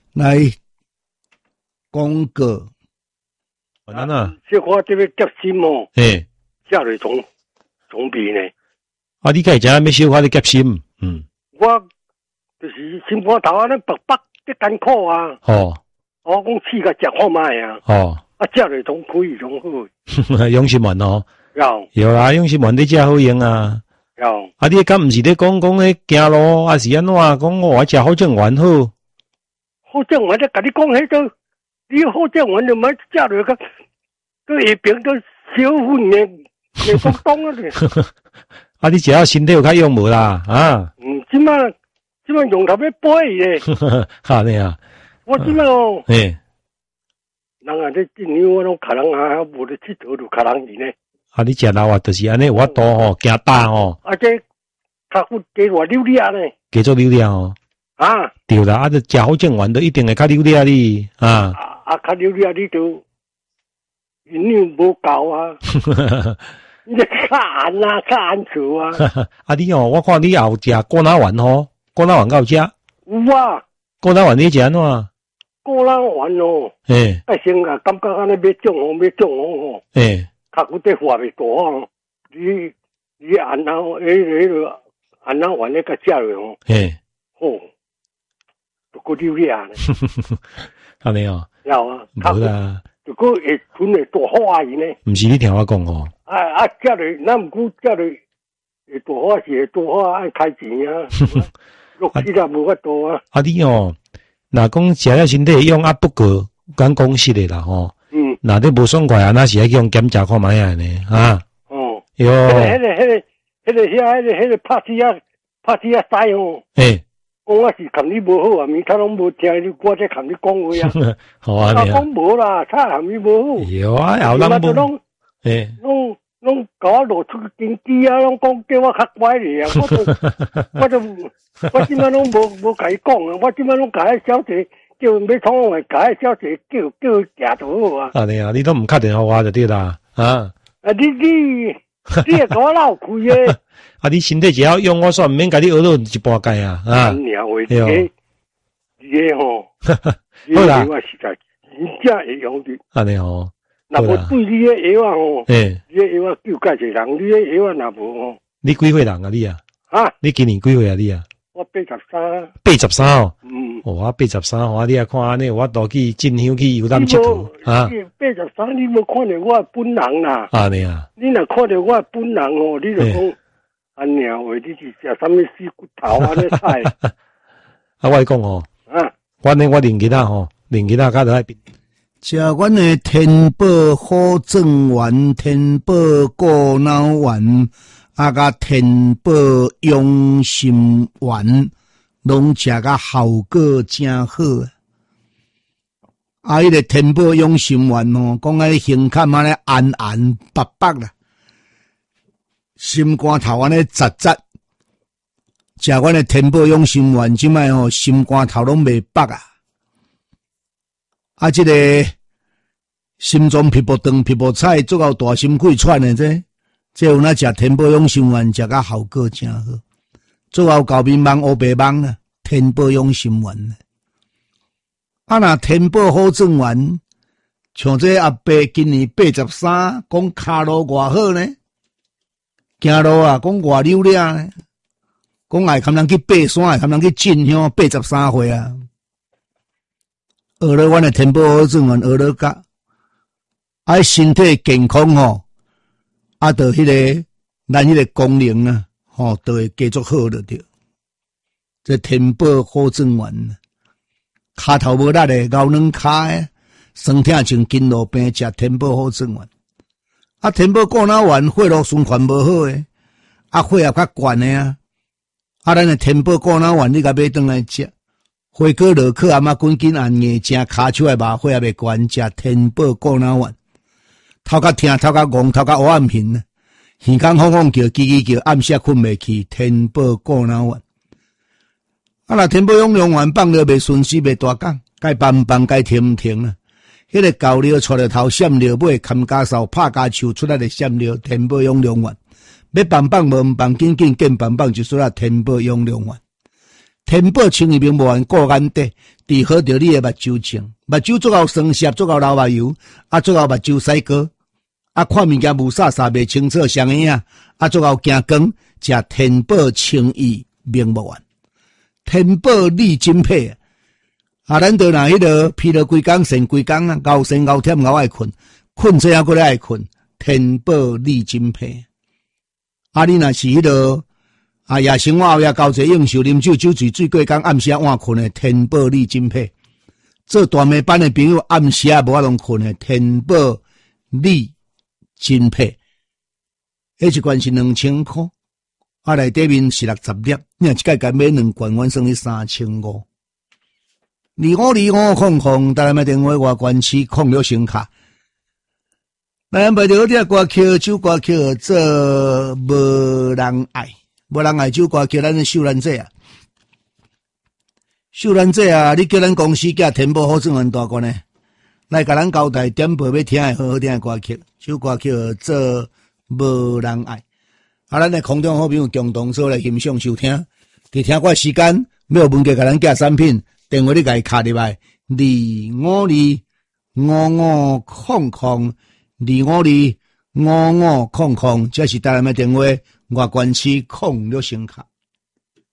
来讲个， 咱啊， 小可这个夹心哦， 嘿， 食落总味呢。 啊，你家食要小可的夹心，嗯， 我就是心肝头安尼白白的艰苦啊。 哦， 我讲试甲食看卖啊。 哦， 啊，食落总可以总好。 永心丸哦， 有啦，永心丸你食好用啊。 有。 啊，你敢毋是咧讲咧行路，还是安怎讲我食好正丸好？ 好正丸咧，甲你讲迄个，你好正丸就买食落个，个下边个小份的东东啊咧。 啊，你食到身体有较用无啦？啊， 即摆用头要背咧。 哈你啊， 我即摆哦， 嘿， 人啊，这今年我拢客人啊，无咧佚佗就客人去呢。 啊，你食老啊，就是安尼有法度吼，行大吼。 啊，这较骨加偌溜溜呢。 加做溜溜吼。 啊， 对啦，啊，食好正丸都一定会较溜溜哩，啊。 较溜溜你就营养无够啊。你较暗啊，较暗处啊。 啊，你哦，我看你也有食果仔丸吼，果仔丸敢有食？ 有啊。 果仔丸你食安怎？ 果仔丸哦。 嘿。 啊，先啊，感觉安尼要中哦。 嘿。 较骨底化袂大哦。你按后个按后丸那个食落哦。 嘿。 哦。就够溜溜呢。 安尼哦。 有啊。 无啦。 就个会吞会大花呢。 毋是你听我讲哦。 食落，咱毋过食落会大花是会大花爱开钱啊。落去啦无法度啊。啊你哦，若讲食了身体用啊不过，咱讲实的啦吼。若你无爽快啊，那是爱用检查看卖啊呢啊。哦。哟。 迄个拍子啊使哦。 诶。 讲我是含你无好啊，明他拢无听你，我才含你讲话啊。 好啊，你啊。 讲无啦，他含你无好。 有啊，有人无。诶。 拢甲我落出经济啊，拢讲叫我较乖咧啊，我即摆拢无甲伊讲啊，我即摆拢甲迄小姐叫要创话，甲迄小姐叫行就好啊。 啊你啊，你都毋确定互我就对啦，啊。 啊你会甲我闹开诶。 啊你身体只要用，我煞毋免甲你学到一半届啊，啊。 你个吼， 好啦， 我实在真正会用的。 安尼吼。 若无对你个药啊吼，你个药啊叫介济人，你个药啊若无吼。 你几岁人啊你啊？啊？你今年几岁啊你啊？ 我83。 83哦。我83吼，你啊看安尼，我倒去进香去游览佚佗啊。 83你无看到我本人啦。 啊你啊。 你若看到我本人哦，你就讲安娘话你是食啥物死骨头安尼菜。 啊我讲吼。啊。我年纪大吼，年纪大较着爱变。 食阮的天宝好正丸、天宝过脑丸，啊甲天宝养心丸，拢食甲效果真好。啊，迄个天宝养心丸哦，讲啊，形坎安尼暗暗白白啦，心肝头安尼杂杂。食阮的天宝养心丸，即摆吼心肝头拢袂白啊。啊，这个心脏皮肤长、皮肤彩，做到大心气喘的这有那食天宝养心丸，食甲效果真好。做到高面梦、乌白梦啊，天宝养心丸。啊，那天宝好正丸，像这阿伯今年83，讲骹路偌好呢，行路啊，讲偌溜溜呢，讲爱含人去爬山，爱含人去进香，83岁啊。学了阮的天宝好正丸，学了甲，啊身体健康吼，啊着迄个咱迄个功能啊，吼，都会继续好了着。这天宝好正丸，骹头无力的，咬软骹的，酸痛像筋络病，食天宝好正丸。啊，天宝过脑丸，血路循环无好的，啊血压较悬的啊，啊咱的天宝过脑丸，你甲买转来食。花果落去阿妈滚紧按硬正骹手的麻血也袂悬，食天宝过脑丸，头壳痛，头壳戆，头壳黑暗hình，耳孔晃晃叫，叽叽叫，暗时困袂去，天宝过脑丸。啊，若天宝养疗丸放了袂顺时，袂大讲，该放放，该停停啊。迄个高料出了头，闪料尾，砍家扫，拍家树出来的闪料，天宝养疗丸。要放放无放，紧紧见放放就说啊，天宝养疗丸。 天宝清意名无完，顾眼底，治好着你的目睭症。目睭足够酸涩，足够流目油，足够目睭洗过，看物件无煞煞，袂清楚相影，足够惊光，食天宝清意名无完。天宝利金配咱就若迄个疲劳规工，神规工啊，熬神熬忝熬爱困，困这样过来爱困，天宝利金配。你若是迄个夜生活后夜交际应酬啉酒酒醉醉过工，暗时晚困的天宝利金配。做大暝班的朋友暗时无法通困的天宝利金配。迄一罐是2000块，内底面是60粒，你若一届甲买2罐，阮算你3500。252500，台南电话外关市控六星卡。咱卖着啲歌曲，酒歌曲做无人爱，无人爱酒歌曲，咱秀兰姐啊，秀兰姐啊，你叫咱公司叫天宝好转员大官呢，来甲咱交代点播要听的好好听的歌曲，酒歌曲做无人爱。咱的空中好朋友共同做来欣赏收听，伫听过时间，要有问题甲咱寄产品。电话你甲伊卡入来，2525500，2525500，这是台南的电话，外关市控六星卡。